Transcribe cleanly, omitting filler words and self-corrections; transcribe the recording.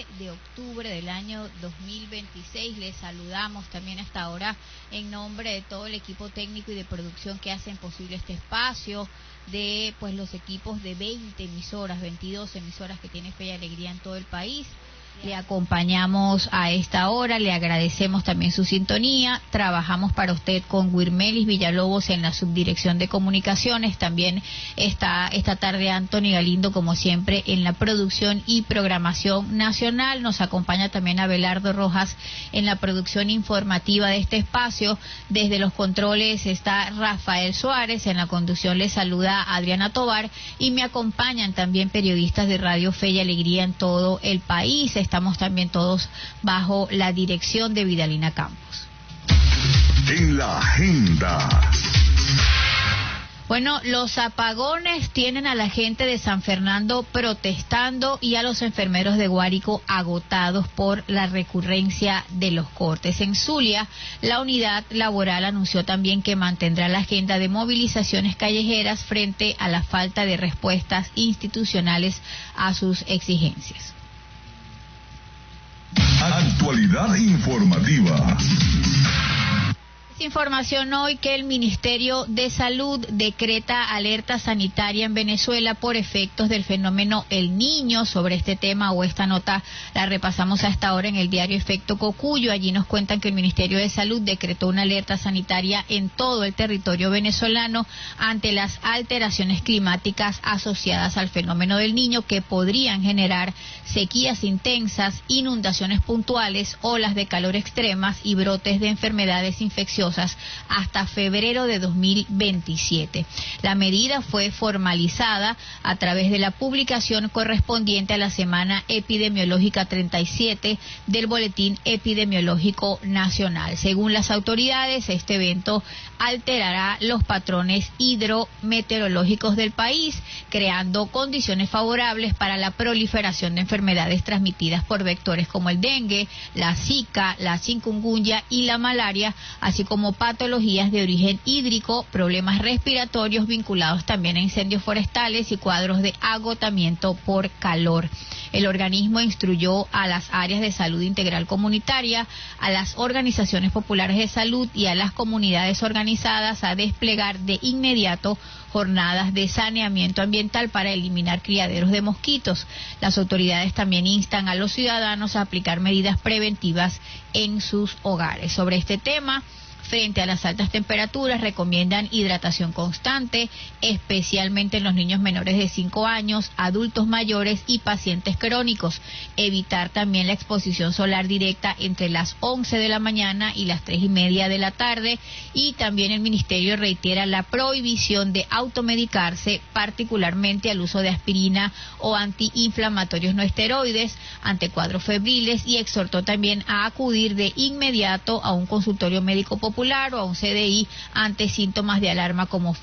de octubre del año 2026. Les saludamos también hasta ahora en nombre de todo el equipo técnico y de producción que hacen posible este espacio, de pues los equipos de 20 emisoras, 22 emisoras que tiene Fe y Alegría en todo el país. Le acompañamos a esta hora, le agradecemos también su sintonía. Trabajamos para usted con Wirmelis Villalobos en la subdirección de comunicaciones. También está esta tarde Anthony Galindo, como siempre, en la producción y programación nacional. Nos acompaña también Abelardo Rojas en la producción informativa de este espacio. Desde los controles está Rafael Suárez, en la conducción le saluda Adriana Tovar y me acompañan también periodistas de Radio Fe y Alegría en todo el país. Estamos también todos bajo la dirección de Vidalina Campos. En la agenda. Bueno, los apagones tienen a la gente de San Fernando protestando y a los enfermeros de Guárico agotados por la recurrencia de los cortes. En Zulia, la unidad laboral anunció también que mantendrá la agenda de movilizaciones callejeras frente a la falta de respuestas institucionales a sus exigencias. Actualidad informativa. Información hoy que el Ministerio de Salud decreta alerta sanitaria en Venezuela por efectos del fenómeno El Niño. Sobre este tema o esta nota la repasamos a esta hora en el diario Efecto Cocuyo. Allí nos cuentan que el Ministerio de Salud decretó una alerta sanitaria en todo el territorio venezolano ante las alteraciones climáticas asociadas al fenómeno del Niño que podrían generar sequías intensas, inundaciones puntuales, olas de calor extremas y brotes de enfermedades infecciosas hasta febrero de 2027. La medida fue formalizada a través de la publicación correspondiente a la Semana Epidemiológica 37 del Boletín Epidemiológico Nacional. Según las autoridades, este evento alterará los patrones hidrometeorológicos del país, creando condiciones favorables para la proliferación de enfermedades transmitidas por vectores como el dengue, la zika, la chikungunya y la malaria, así como patologías de origen hídrico, problemas respiratorios vinculados también a incendios forestales y cuadros de agotamiento por calor. El organismo instruyó a las áreas de salud integral comunitaria, a las organizaciones populares de salud y a las comunidades organizadas a desplegar de inmediato jornadas de saneamiento ambiental para eliminar criaderos de mosquitos. Las autoridades también instan a los ciudadanos a aplicar medidas preventivas en sus hogares. Sobre este tema, frente a las altas temperaturas, recomiendan hidratación constante, especialmente en los niños menores de 5 años, adultos mayores y pacientes crónicos. Evitar también la exposición solar directa entre las 11 de la mañana y las 3:30 de la tarde. Y también el Ministerio reitera la prohibición de automedicarse, particularmente al uso de aspirina o antiinflamatorios no esteroides ante cuadros febriles, y exhortó también a acudir de inmediato a un consultorio médico popular o a un CDI ante síntomas de alarma como